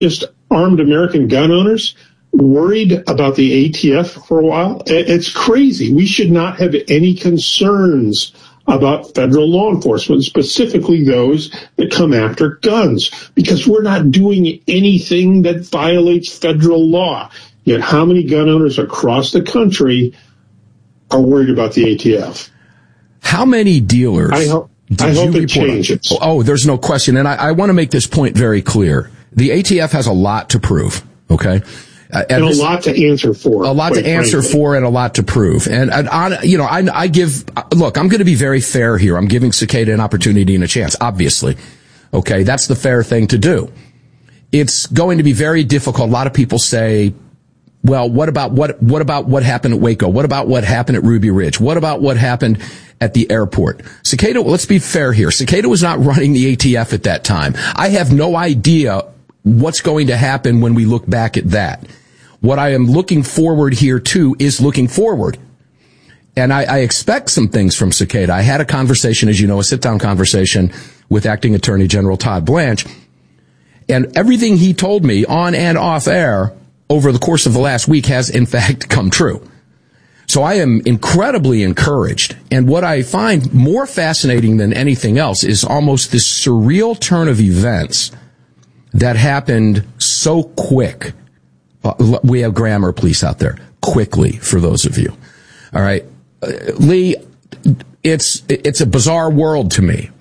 just armed American gun owners worried about the ATF for a while? It's crazy. We should not have any concerns about federal law enforcement, specifically those that come after guns, because we're not doing anything that violates federal law. Yet how many gun owners across the country are worried about the ATF? How many dealers? I hope it changes. Oh, there's no question. And I want to make this point very clear. The ATF has a lot to prove, okay? And a lot to answer for. A lot to answer for and a lot to prove. And I give, look, I'm going to be very fair here. I'm giving Cicada an opportunity and a chance, obviously. Okay, that's the fair thing to do. It's going to be very difficult. A lot of people say, well, what about what happened at Waco? What about what happened at Ruby Ridge? What about what happened at the airport? Cicada, let's be fair here. Cicada was not running the ATF at that time. I have no idea what's going to happen when we look back at that. What I am looking forward here to is looking forward. And I expect some things from Cicada. I had a conversation, as you know, a sit-down conversation with Acting Attorney General Todd Blanche. And everything he told me on and off air over the course of the last week has, in fact, come true. So I am incredibly encouraged. And what I find more fascinating than anything else is almost this surreal turn of events that happened so quick. We have grammar police out there. Quickly, for those of you. All right. Lee, it's a bizarre world to me.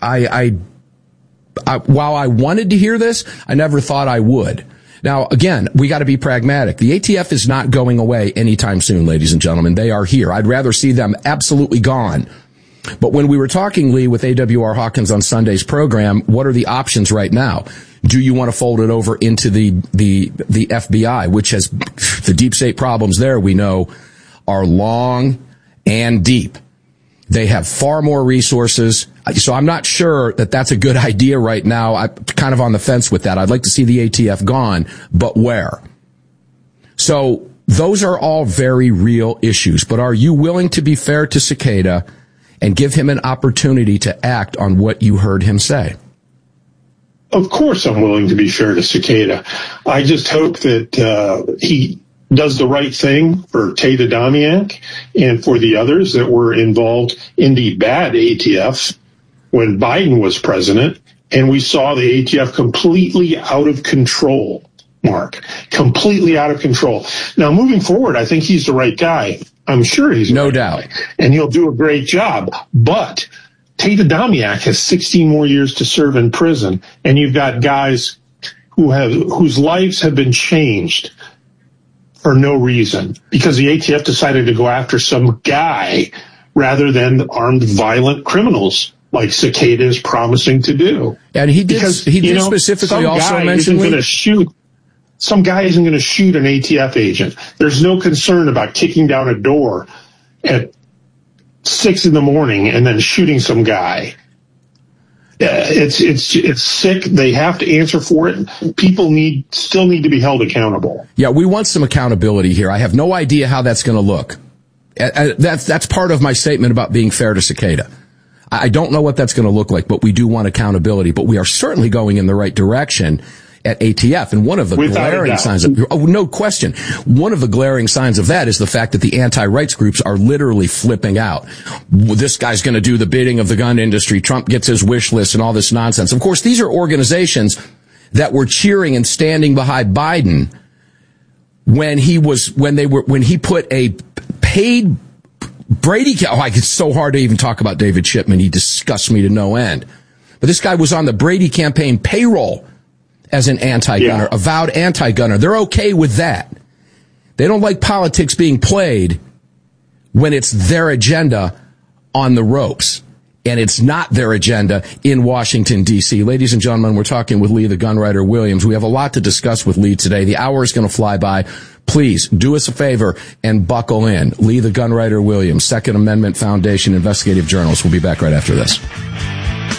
While I wanted to hear this, I never thought I would. Now, again, we got to be pragmatic. The ATF is not going away anytime soon, ladies and gentlemen. They are here. I'd rather see them absolutely gone. But when we were talking, Lee, with AWR Hawkins on Sunday's program, what are the options right now? Do you want to fold it over into the FBI, which has the deep state problems there we know are long and deep. They have far more resources. So I'm not sure that that's a good idea right now. I'm kind of on the fence with that. I'd like to see the ATF gone, but where? So those are all very real issues. But are you willing to be fair to Cicada and give him an opportunity to act on what you heard him say? Of course I'm willing to be fair to Cicada. I just hope that he does the right thing for Tate Adamiak and for the others that were involved in the bad ATF when Biden was president, and we saw the ATF completely out of control, Mark. Completely out of control. Now, moving forward, I think he's the right guy. I'm sure he's no doubt. And he'll do a great job. But Tate Adamiak has 16 more years to serve in prison, and you've got guys whose lives have been changed for no reason because the ATF decided to go after some guy rather than armed violent criminals like Cicada is promising to do. And he did specifically also mention some guy isn't going to shoot an ATF agent. There's no concern about kicking down a door at 6 a.m. and then shooting some guy. It's sick. They have to answer for it. People still need to be held accountable. Yeah, we want some accountability here. I have no idea how that's going to look. That's part of my statement about being fair to Cicada. I don't know what that's going to look like, but we do want accountability. But we are certainly going in the right direction at ATF. And one of the glaring signs of, no question, one of the glaring signs of that is the fact that the anti-rights groups are literally flipping out. This guy's going to do the bidding of the gun industry. Trump gets his wish list and all this nonsense. Of course, these are organizations that were cheering and standing behind Biden when he put a paid Brady, it's so hard to even talk about David Shipman. He disgusts me to no end. But this guy was on the Brady campaign payroll as an anti-gunner, avowed anti-gunner. They're okay with that. They don't like politics being played when it's their agenda on the ropes. And it's not their agenda in Washington, D.C. Ladies and gentlemen, we're talking with Lee the Gunwriter Williams. We have a lot to discuss with Lee today. The hour is going to fly by. Please do us a favor and buckle in. Lee the Gunwriter Williams, Second Amendment Foundation investigative journalist. We'll be back right after this.